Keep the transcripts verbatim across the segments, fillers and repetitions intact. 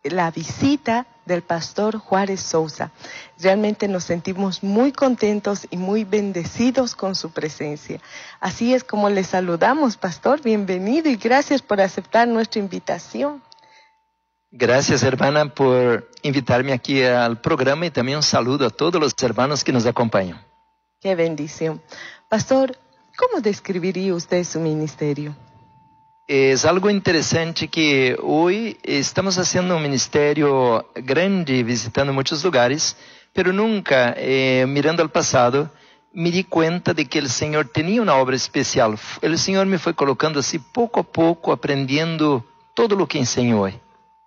la visita del pastor Juárez Souza. Realmente nos sentimos muy contentos y muy bendecidos con su presencia. Así es como le saludamos, pastor. Bienvenido y gracias por aceptar nuestra invitación. Gracias, hermana, por invitarme aquí al programa y también un saludo a todos los hermanos que nos acompañan. Qué bendición. Pastor, ¿cómo describiría usted su ministerio? Es algo interesante que hoy estamos haciendo un ministerio grande, visitando muchos lugares, pero nunca, eh, mirando al pasado, me di cuenta de que el Señor tenía una obra especial. El Señor me fue colocando así poco a poco, aprendiendo todo lo que enseñó hoy.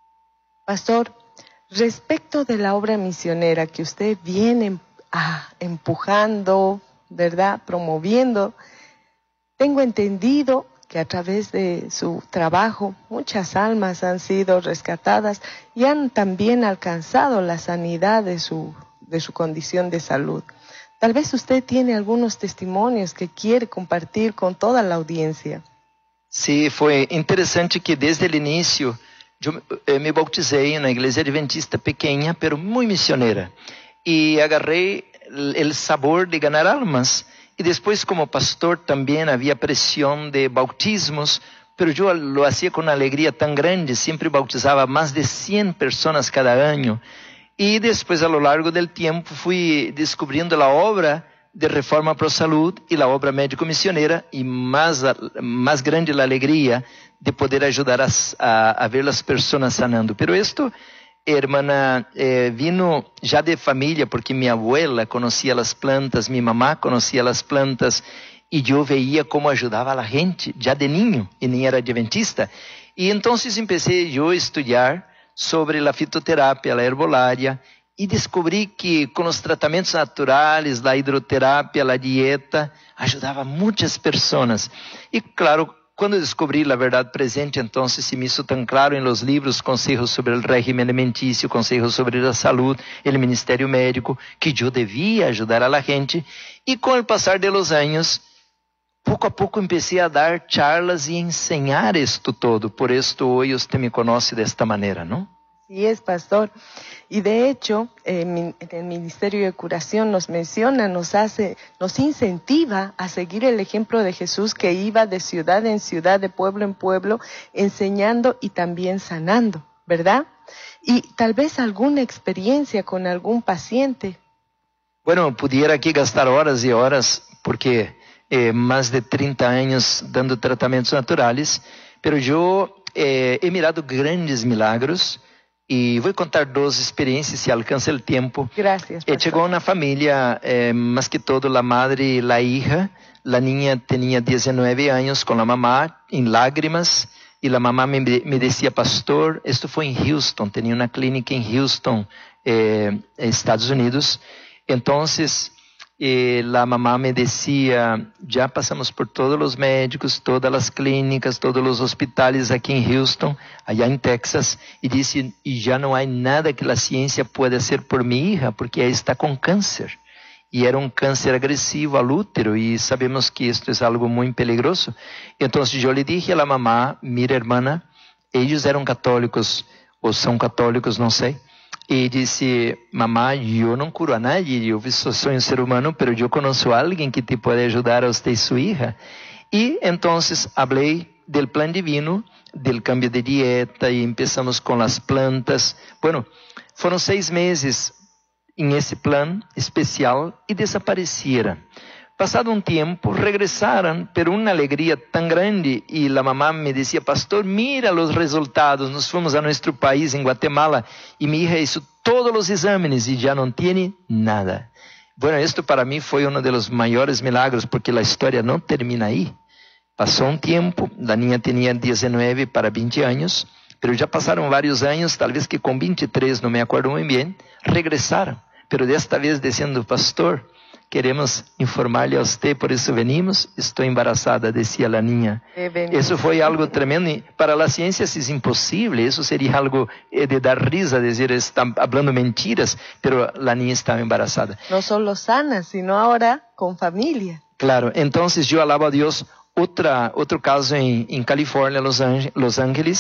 Pastor, respecto de la obra misionera que usted viene ah, empujando, ¿verdad?, promoviendo, tengo entendido que a través de su trabajo muchas almas han sido rescatadas y han también alcanzado la sanidad de su, de su condición de salud. Tal vez usted tiene algunos testimonios que quiere compartir con toda la audiencia. Sí, fue interesante que desde el inicio yo eh, me bauticé en una iglesia adventista pequeña, pero muy misionera. Y agarré el, el sabor de ganar almas. Y después como pastor también había presión de bautismos, pero yo lo hacía con una alegría tan grande, siempre bautizaba más de cien personas cada año. Y después a lo largo del tiempo fui descubriendo la obra de Reforma Pro Salud y la obra médico-misionera, y más, más grande la alegría de poder ayudar a, a, a ver las personas sanando. Pero esto, hermana, eh, vino ya de familia, porque mi abuela conocía las plantas, mi mamá conocía las plantas, y yo veía cómo ayudaba a la gente, ya de niño, y ni era adventista. Y entonces empecé yo a estudiar sobre la fitoterapia, la herbolaria, y descobrí que con los tratamientos naturales, la hidroterapia, la dieta, ayudaba a muchas personas. Y claro, cuando descobrí la verdad presente, entonces se me hizo tan claro en los libros, consejos sobre el régimen alimenticio, consejos sobre la salud, el ministerio médico, que yo debía ayudar a la gente. Y con el pasar de los años, poco a poco empecé a dar charlas y enseñar esto todo. Por esto hoy usted me conoce de esta manera, ¿no? Sí es, pastor. Y de hecho, eh, el Ministerio de Curación nos menciona, nos hace, nos incentiva a seguir el ejemplo de Jesús, que iba de ciudad en ciudad, de pueblo en pueblo, enseñando y también sanando, ¿verdad? Y tal vez alguna experiencia con algún paciente. Bueno, pudiera aquí gastar horas y horas, porque eh, más de treinta años dando tratamientos naturales, pero yo eh, he mirado grandes milagros. Y voy a contar dos experiencias si alcanza el tiempo. Gracias, pastor. Eh, llegó una familia, eh, más que todo la madre y la hija. La niña tenía diecinueve años con la mamá en lágrimas. Y la mamá me, me decía, pastor, esto fue en Houston, tenía una clínica en Houston, eh, Estados Unidos. Entonces, eh, la mamá me decía, ya pasamos por todos los médicos, todas las clínicas, todos los hospitales aquí en Houston, allá en Texas, y dice, y ya no hay nada que la ciencia pueda hacer por mi hija, porque ella está con cáncer. Y era un cáncer agresivo al útero, y sabemos que esto es algo muy peligroso. Entonces yo le dije a la mamá, mira hermana, ellos eran católicos, o son católicos, no sé. Y dice, mamá, yo no curo a nadie, yo soy un ser humano, pero yo conozco a alguien que te puede ayudar a usted y su hija. Y entonces hablé del plan divino, del cambio de dieta, y empezamos con las plantas. Bueno, fueron seis meses en ese plan especial y desaparecieron. Pasado un tiempo, regresaron, pero una alegría tan grande, y la mamá me decía, pastor, mira los resultados, nos fuimos a nuestro país, en Guatemala, y mi hija hizo todos los exámenes y ya no tiene nada. Bueno, esto para mí fue uno de los mayores milagros, porque la historia no termina ahí. Pasó un tiempo, la niña tenía diecinueve para veinte años, pero ya pasaron varios años, tal vez que con veintitrés, no me acuerdo muy bien, regresaron, pero desta vez diciendo, pastor, queremos informarle a usted, por eso venimos, estoy embarazada, decía la niña. Eso fue algo tremendo, y para la ciencia es imposible, eso sería algo de dar risa, decir, están hablando mentiras, pero la niña estaba embarazada. No solo sana, sino ahora con familia. Claro, entonces yo alabo a Dios. Otra, otro caso en, en California, Los, Los Ángeles,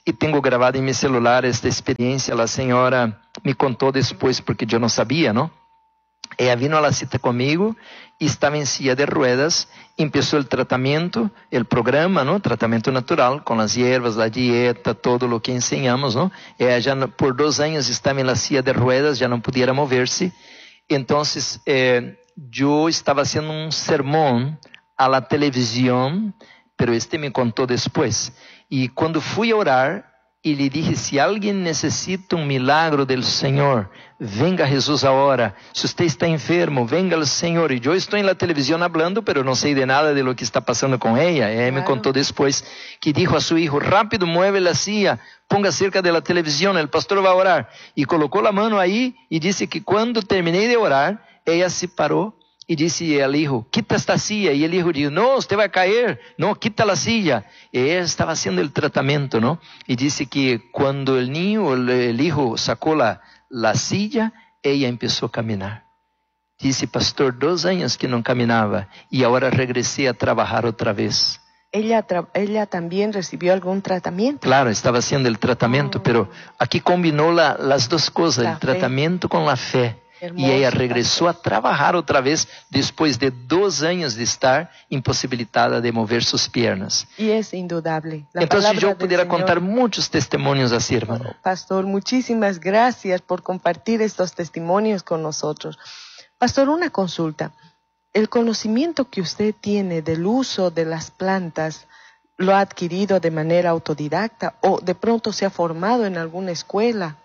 y tengo grabado en mi celular esta experiencia. La señora me contó después porque yo no sabía, ¿no? Ella vino a la cita conmigo y estaba en silla de ruedas. Empezó el tratamiento, el programa, ¿no? Tratamiento natural con las hierbas, la dieta, todo lo que enseñamos, ¿no? Ella ya no, por dos años estaba en la silla de ruedas, ya no pudiera moverse. Entonces, eh, yo estaba haciendo un sermón a la televisión, pero este me contó después. Y cuando fui a orar y le dije, si alguien necesita un milagro del Señor, venga a Jesús ahora. Si usted está enfermo, venga al Señor. Y yo estoy en la televisión hablando, pero no sé de nada de lo que está pasando con ella. Ella claro. me contó después que dijo a su hijo, rápido, mueve la silla, ponga cerca de la televisión, el pastor va a orar. Y colocó la mano ahí y dice que cuando terminé de orar, ella se paró y dice al hijo, quita esta silla. Y el hijo dijo, no, usted va a caer. No, quita la silla. Y ella estaba haciendo el tratamiento, ¿no? Y dice que cuando el niño, el, el hijo sacó la, la silla, ella empezó a caminar. Dice, pastor, dos años que no caminaba y ahora regresé a trabajar otra vez. Ella, ella también recibió algún tratamiento. Claro, estaba haciendo el tratamiento, oh. pero aquí combinó la, las dos cosas, la el fe. tratamiento con la fe. Hermoso, y ella regresó pastor. a trabajar otra vez después de dos años de estar imposibilitada de mover sus piernas. Y es indudable. La Entonces yo pudiera Señor, contar muchos testimonios así, hermano. Pastor, muchísimas gracias por compartir estos testimonios con nosotros. Pastor, una consulta. El conocimiento que usted tiene del uso de las plantas, ¿lo ha adquirido de manera autodidacta o de pronto se ha formado en alguna escuela?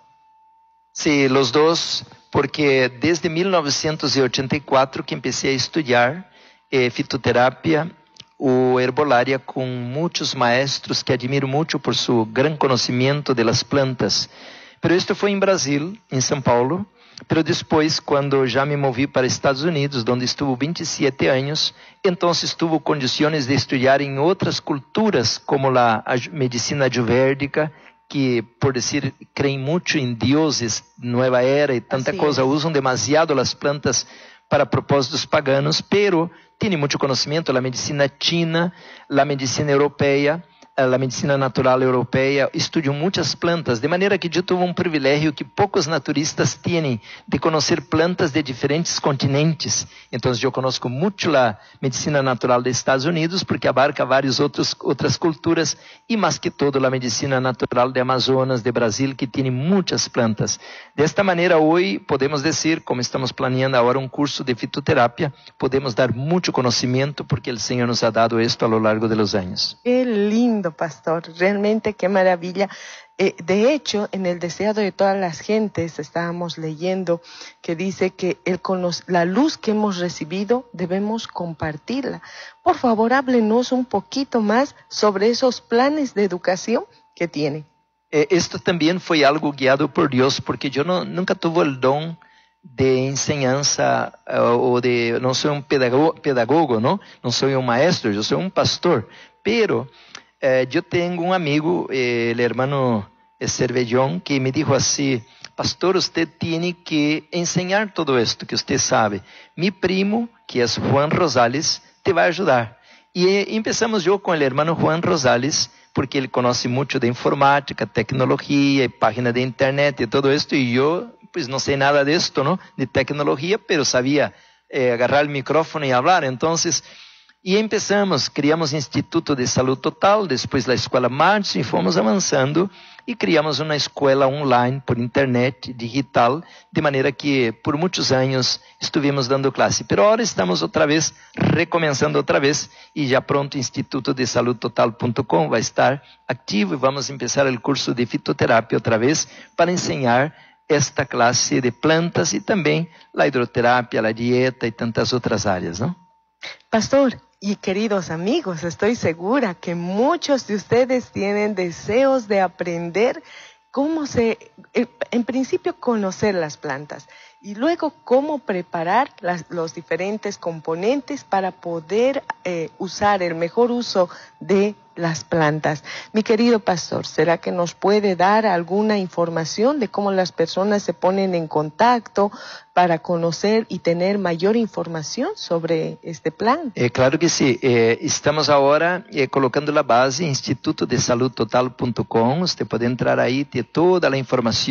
Sí, los dos, porque desde mil novecientos ochenta y cuatro que empecé a estudiar eh, fitoterapia o herbolaria con muchos maestros que admiro mucho por su gran conocimiento de las plantas. Pero esto fue en Brasil, en São Paulo. Pero después, cuando ya me moví para Estados Unidos, donde estuvo veintisiete años, entonces tuvo condiciones de estudiar en otras culturas, como la medicina ayurvédica, que, por decir, creen mucho en dioses, nueva era y tanta Así cosa, es. usan demasiado las plantas para propósitos paganos, pero tiene mucho conocimiento, la medicina china, la medicina europea, la medicina natural europea, estudió muchas plantas, de manera que yo tuve un privilegio que pocos naturistas tienen, de conocer plantas de diferentes continentes. Entonces yo conozco mucho la medicina natural de Estados Unidos, porque abarca varias otros, otras culturas, y más que todo la medicina natural de Amazonas, de Brasil, que tiene muchas plantas. De esta manera hoy podemos decir, como estamos planeando ahora un curso de fitoterapia, podemos dar mucho conocimiento, porque el Señor nos ha dado esto a lo largo de los años. Qué lindo, pastor, realmente qué maravilla. Eh, de hecho, en el deseado de todas las gentes estábamos leyendo que dice que el la luz que hemos recibido debemos compartirla. Por favor, háblenos un poquito más sobre esos planes de educación que tiene. Eh, esto también fue algo guiado por Dios, porque yo no, nunca tuve el don de enseñanza uh, o de, no soy un pedagogo, pedagogo, ¿no? No soy un maestro, yo soy un pastor, pero Eh, yo tengo un amigo, eh, el hermano Cervellón, que me dijo así, pastor, usted tiene que enseñar todo esto que usted sabe. Mi primo, que es Juan Rosales, te va a ayudar. Y eh, empezamos yo con el hermano Juan Rosales, porque él conoce mucho de informática, tecnología, y página de internet y todo esto, y yo pues no sé nada de esto, ¿no? De tecnología, pero sabía eh, agarrar el micrófono y hablar. Entonces, y empezamos, criamos Instituto de Salud Total, después la Escuela March, y fomos avanzando y criamos una escuela online por internet, digital, de manera que por muchos años estuvimos dando clase. Pero ahora estamos otra vez, recomenzando otra vez, y ya pronto instituto de salud total punto com va a estar activo y vamos a empezar el curso de fitoterapia otra vez para enseñar esta clase de plantas y también la hidroterapia, la dieta y tantas otras áreas, ¿no? Pastor, y queridos amigos, estoy segura que muchos de ustedes tienen deseos de aprender cómo se, en principio, conocer las plantas. y luego cómo preparar las, los diferentes componentes para poder eh, usar el mejor uso de las plantas. Mi querido pastor, ¿será que nos puede dar alguna información de cómo las personas se ponen en contacto para conocer y tener mayor información sobre este plan? É claro que sim. É, estamos agora é, colocando a base instituto de salud total ponto com. Você pode entrar aí, ter toda a informação